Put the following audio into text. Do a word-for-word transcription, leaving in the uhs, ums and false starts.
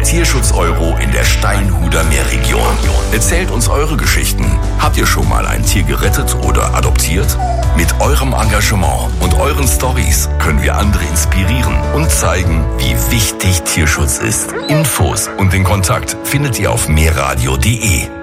Tierschutz-Euro in der Steinhuder Meerregion. Erzählt uns eure Geschichten. Habt ihr schon mal ein Tier gerettet oder adoptiert? Mit eurem Engagement und euren Storys können wir andere inspirieren und zeigen, wie wichtig Tierschutz ist. Infos und den Kontakt findet ihr auf meerradio punkt de.